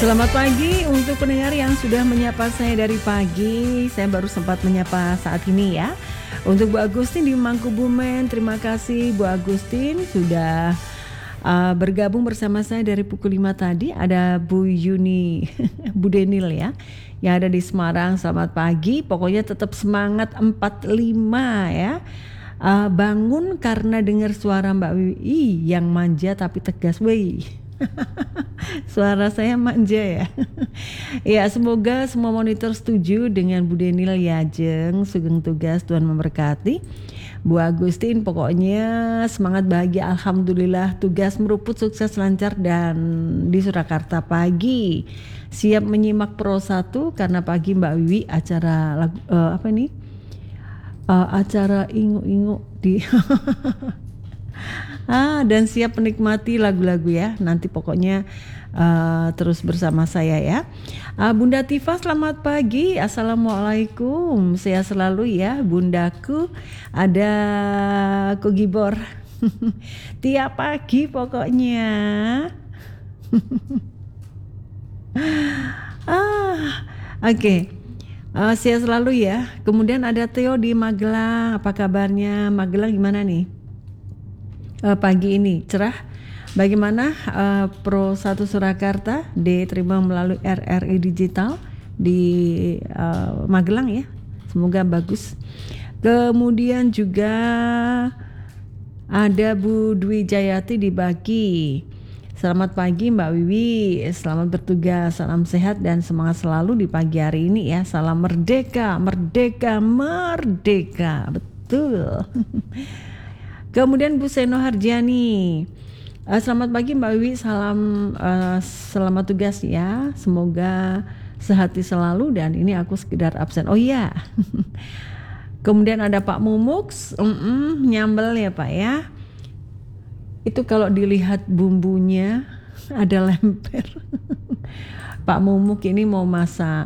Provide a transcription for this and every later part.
Selamat pagi untuk pendengar yang sudah menyapa saya dari pagi. Saya baru sempat menyapa saat ini ya. Untuk Bu Agustin di Mangkubumen, terima kasih Bu Agustin sudah bergabung bersama saya dari pukul 5 tadi. Ada Bu Yuni, Bu Denil ya, yang ada di Semarang. Selamat pagi, pokoknya tetap semangat 45 ya. Bangun karena dengar suara Mbak Wiwi yang manja tapi tegas. Wih. Suara saya manja ya. Ya, semoga semua monitor setuju dengan Bu Denil Yajeng. Sugeng tugas, Tuhan memberkati. Bu Agustin pokoknya semangat, bahagia, alhamdulillah, tugas meruput sukses lancar dan di Surakarta pagi. Siap menyimak Pro 1 karena pagi Mbak Wiwi acara acara ingu-ingu di dan siap menikmati lagu-lagu ya. Nanti pokoknya terus bersama saya ya. Bunda Tifa selamat pagi. Assalamualaikum. Sehat selalu ya Bundaku. Ada Kugibor tiap pagi pokoknya. Oke. Sehat selalu ya. Kemudian ada Theo di Magelang. Apa kabarnya? Magelang gimana nih? Pagi ini cerah. Bagaimana Pro 1 Surakarta diterima melalui RRI Digital di Magelang ya. Semoga bagus. Kemudian juga ada Bu Dwi Jayati di Baki. Selamat pagi Mbak Wiwi, selamat bertugas, salam sehat dan semangat selalu di pagi hari ini ya. Salam merdeka, merdeka, merdeka, betul. Kemudian Bu Seno Harjani, selamat pagi Mbak Wiwi, salam selamat tugas ya, semoga sehati selalu dan ini aku sekedar absen. Oh iya. Kemudian ada Pak Mumux, nyambel ya Pak ya. Itu kalau dilihat bumbunya ada lemper. Pak Mumuk ini mau masak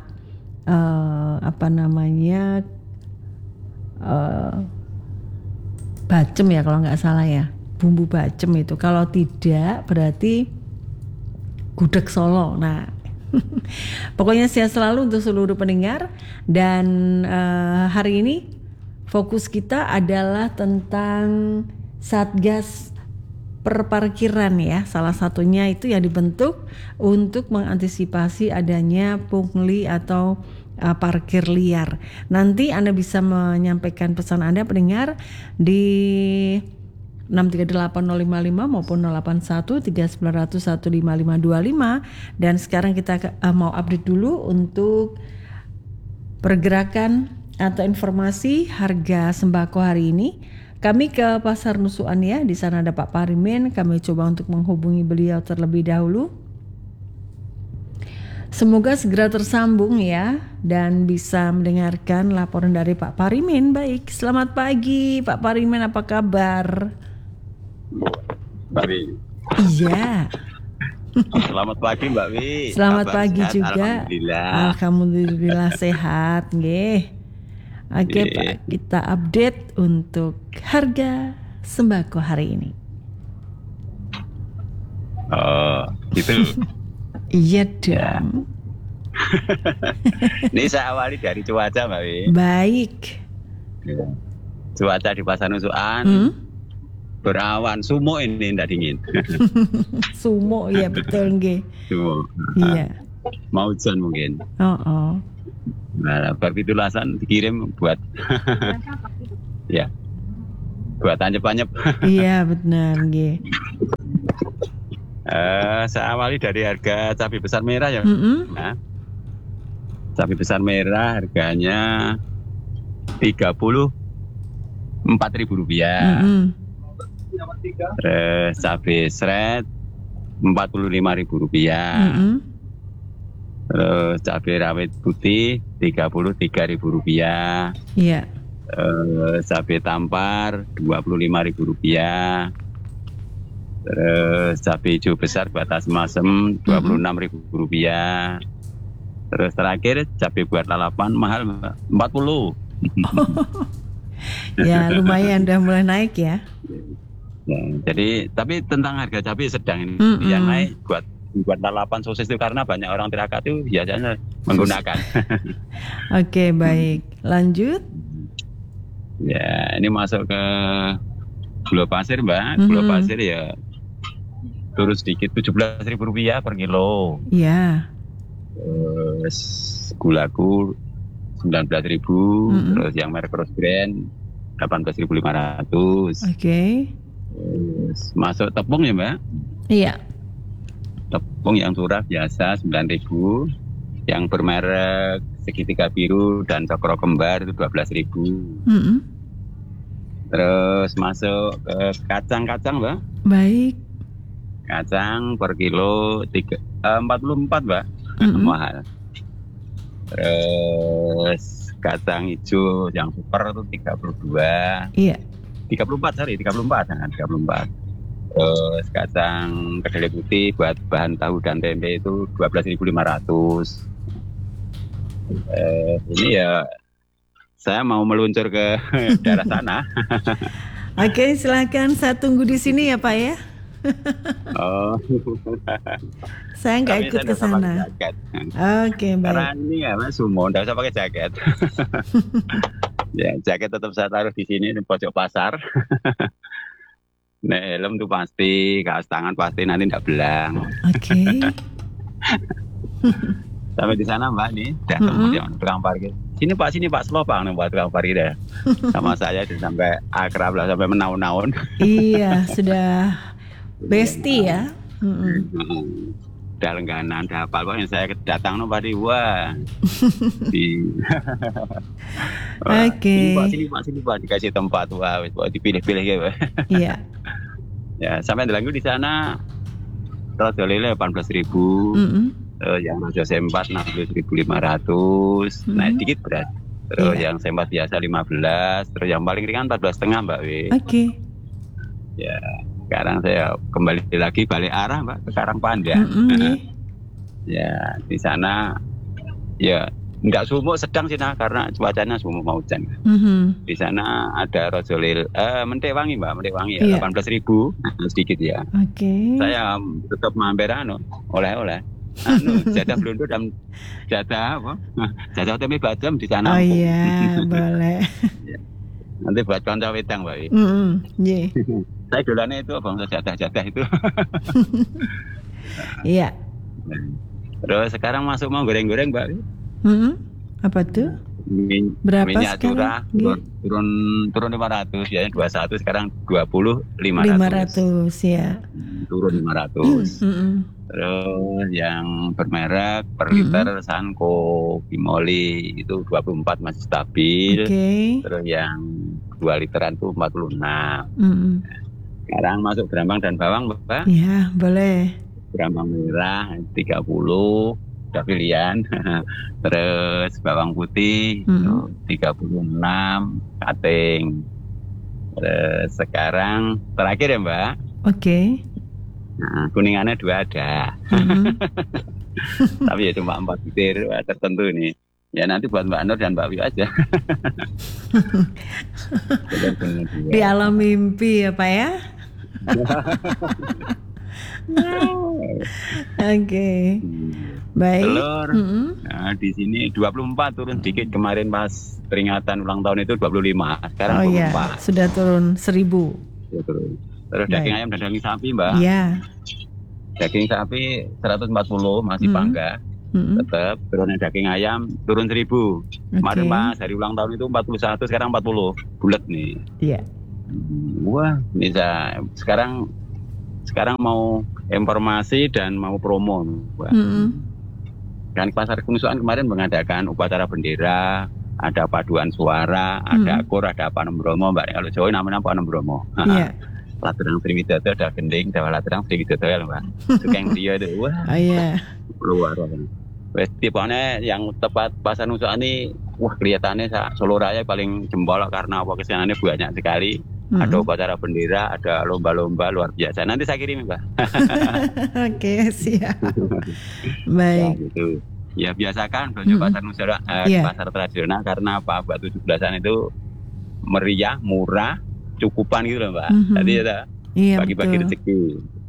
bacem ya kalau nggak salah ya, bumbu bacem itu. Kalau tidak berarti gudeg Solo. Nah, pokoknya sehat selalu untuk seluruh pendengar. Dan hari ini fokus kita adalah tentang Satgas Perparkiran ya. Salah satunya itu yang dibentuk untuk mengantisipasi adanya pungli atau parkir liar. Nanti Anda bisa menyampaikan pesan Anda pendengar di 6380555 maupun 08139015525. Dan sekarang kita mau update dulu untuk pergerakan atau informasi harga sembako hari ini. Kami ke Pasar Nusuan ya, di sana ada Pak Parimin. Kami coba untuk menghubungi beliau terlebih dahulu. Semoga segera tersambung ya dan bisa mendengarkan laporan dari Pak Parimin. Baik, selamat pagi Pak Parimin, apa kabar? Mbak Wi. Iya. Selamat pagi Mbak Wi. Selamat Kabar pagi sehat, juga. Alhamdulillah sehat, nggih. Oke Pak, kita update untuk harga sembako hari ini. Oh, gitu. Iya dong. Ini saya awali dari cuaca Mbak Wi. Baik. Cuaca di Pasar Nusuan berawan, sumuk ini tidak dingin. Sumuk ya betul nggih. Sumuk. Iya. Mau hujan mungkin. Oh. Nah, berpitulasan dikirim buat ya, buat anyep-anyep. Iya benar nggih. Saya awali dari harga cabai besar merah ya. Nah, cabai besar merah harganya Rp34.000. Terus cabai seret Rp45.000. Terus cabai rawit putih Rp33.000. Iya. Cabai tampar Rp25.000. Terus cabai hijau besar batas masem Rp26.000. Terus terakhir cabai buat lalapan mahal Rp40. Ya lumayan udah mulai naik ya. Ya, jadi tapi tentang harga cabai sedang ini yang naik buat buat lalapan sosis itu karena banyak orang tirakat itu biasanya menggunakan. Oke, baik. Lanjut. Ya, ini masuk ke gula pasir, Mbak. Gula pasir ya turun sedikit, Rp17.000 per kilo. Ya. Terus gulaku 19.000, terus yang merek Cross Brand 18.500. Oke. Terus masuk tepung ya, Mbak. Iya. Tepung yang curah biasa 9.000, yang bermerek segitiga biru dan cokro kembar itu 12.000. Terus masuk ke kacang-kacang, Mbak. Baik. Kacang per kilo 44, Mbak. Mahal. Terus kacang hijau yang super itu 32. Iya. 34, jangan 34. Terus kacang kedelai putih buat bahan tahu dan tempe itu 12.500. Ini ya saya mau meluncur ke daerah sana. Oke, silakan. Saya tunggu di sini ya, Pak ya. Oh. Saya nggak ikut ke sana. Oke, baik. Karena ini ya Mas Sumo, nggak usah pakai jaket. Ya, jaket tetap saya taruh di sini di pojok pasar. Nah, helm tuh pasti, kaos tangan pasti nanti nggak belang. Oke. Sampai di sana Mbak nih, datang tukang parkir. Sini Pak, selopang nih buat tukang parkir ya. Sama saya sampai akrab lah, sampai menaun-naun. Iya, sudah bestie ya. Udah lengganan, udah hafal. Pokoknya saya datang nih tadi, wah. Oke. Sini Pak, dikasih tempat, wah, dipilih-pilih gitu. Iya. Ya, sampai di sana rojo lele 18.000, yang rojo sempat 16.500, naik dikit berat. Terus yang sempat biasa 15, terus yang paling ringan 14,5 Mbak W. Oke. Ya, sekarang saya kembali lagi balik arah Mbak ke Karangpanjang. Ya, di sana ya nggak sumuk, sedang sih karena cuacanya sumuk mau hujan. Di sana ada rojo lele, mentek wangi Mbak, ya 18.000, sedikit ya. Oke. Saya tetap mampir oleh-oleh. Jatah blonjo dan jatah apa? Jatah tempe bacem di sana. Oh iya, boleh. Nanti buat konco wedang Mbak. Saya dolane itu bangsa jatah-jatah itu. Iya. Terus sekarang masuk mau goreng-goreng Mbak. Apa tuh? Berapa minyak sekarang? Curah turun 500 ya, 21 sekarang 20.500 ya. Turun 500. Terus yang bermerek per liter Sanko Bimoli itu 24 masih stabil. Terus yang 2 literan itu 46. Sekarang masuk gerambang dan bawang Mbak. Iya, boleh. Gerambang merah 30 udah pilihan. Terus bawang putih 36 kating. Terus sekarang terakhir ya Mbak. Oke. Nah, kuningannya 2 ada. Tapi ya cuma 4 butir tertentu nih. Ya nanti buat Mbak Nur dan Mbak Wi aja. Di alam mimpi ya Pak ya. Oke. Baik. Telur. Nah, di sini 24 turun sedikit, kemarin pas peringatan ulang tahun itu 25. Sekarang 24. Iya, sudah turun 1.000. Ya, terus daging ayam dan daging sapi, Mbak. Iya. Daging sapi 140 masih panggang. Tetap turun daging ayam turun 1.000. Kemarin Mas hari ulang tahun itu 41, sekarang 40. Bulat nih. Iya. Wah, bisa sekarang mau informasi dan mau promo. Dan Pasar Kenusukan kemarin mengadakan upacara bendera, ada paduan suara, ada akur, ada Panem Bromo, Mbak. Kalau Jawa namanya Panem Bromo. Iya. Laturang Sriwidodo ada gending, Dawa Laturang Sriwidodo ya, Mbak. Sukeng dia itu, wah. Iya. Luar biasa. Wes tipenya yang tepat Pasar Kenusukan ini, wah kelihatannya Solo Raya paling jempol karena kesenangannya banyak sekali. Ada upacara bendera, ada lomba-lomba luar biasa. Nanti saya kirim, Mbak. Oke, siap. Baik. Ya, gitu. Ya biasakan belanja pasar Nusantara, pasar tradisional karena apa? Buat 17-an itu meriah, murah, cukupan gitu loh, Mbak. Tadi ya, bagi-bagi rezeki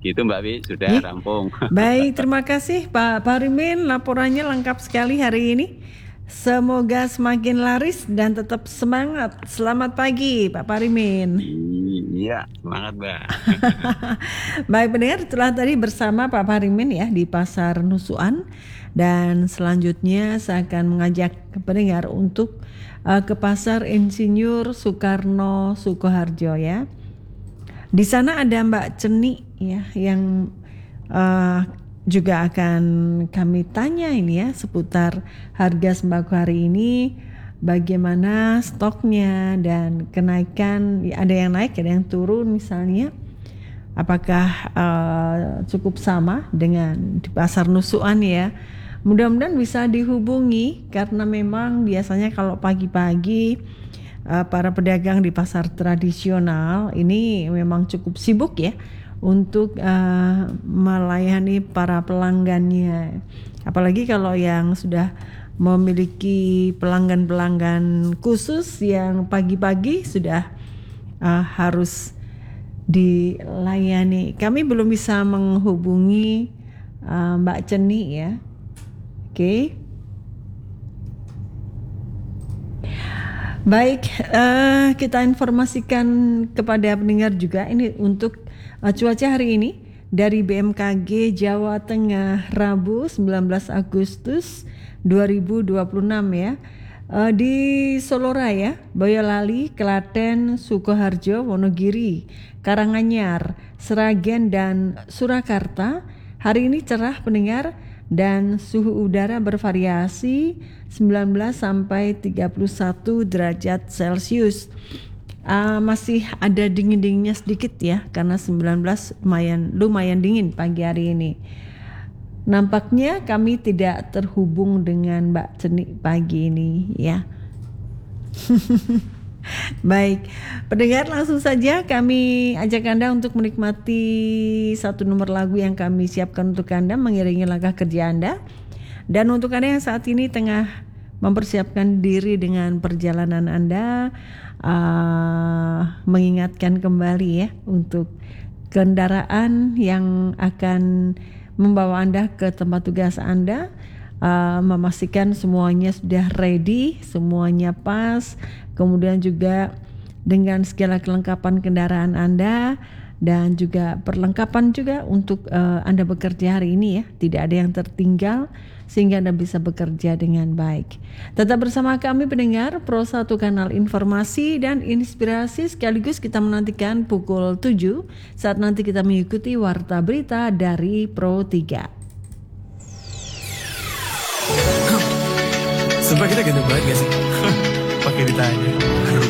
Gitu Mbak Wi, sudah rampung. Baik, terima kasih Pak Parimin, laporannya lengkap sekali hari ini. Semoga semakin laris dan tetap semangat. Selamat pagi Pak Parimin. Iya, semangat Mbak. Baik pendengar, itulah tadi bersama Pak Parimin ya di Pasar Nusuan. Dan selanjutnya saya akan mengajak pendengar untuk ke Pasar Insinyur Soekarno Sukoharjo ya. Di sana ada Mbak Ceni ya yang juga akan kami tanya ini ya seputar harga sembako hari ini, bagaimana stoknya dan kenaikan, ada yang naik ada yang turun misalnya, apakah cukup sama dengan di Pasar Nusuan ya. Mudah-mudahan bisa dihubungi karena memang biasanya kalau pagi-pagi para pedagang di pasar tradisional ini memang cukup sibuk ya untuk melayani para pelanggannya. Apalagi kalau yang sudah memiliki pelanggan-pelanggan khusus yang pagi-pagi sudah harus dilayani. Kami belum bisa menghubungi Mbak Ceni ya. Oke. Baik, kita informasikan kepada pendengar juga ini untuk cuaca hari ini dari BMKG Jawa Tengah Rabu 19 Agustus 2026 ya. Di Soloraya, Boyolali, Klaten, Sukoharjo, Wonogiri, Karanganyar, Sragen dan Surakarta hari ini cerah pendengar dan suhu udara bervariasi 19 sampai 31 derajat Celcius. Masih ada dingin-dinginnya sedikit ya karena 19 lumayan dingin pagi hari ini. Nampaknya kami tidak terhubung dengan Mbak Ceni pagi ini ya. Baik, pendengar langsung saja kami ajak Anda untuk menikmati satu nomor lagu yang kami siapkan untuk Anda mengiringi langkah kerja Anda. Dan untuk Anda yang saat ini tengah mempersiapkan diri dengan perjalanan Anda, mengingatkan kembali ya untuk kendaraan yang akan membawa Anda ke tempat tugas Anda, memastikan semuanya sudah ready, semuanya pas, kemudian juga dengan segala kelengkapan kendaraan Anda dan juga perlengkapan juga untuk Anda bekerja hari ini ya, tidak ada yang tertinggal sehingga Anda bisa bekerja dengan baik. Tetap bersama kami pendengar Pro 1 Kanal Informasi dan Inspirasi, sekaligus kita menantikan pukul 7 saat nanti kita mengikuti Warta Berita dari Pro 3. Sumpah kita ganteng banget gak sih?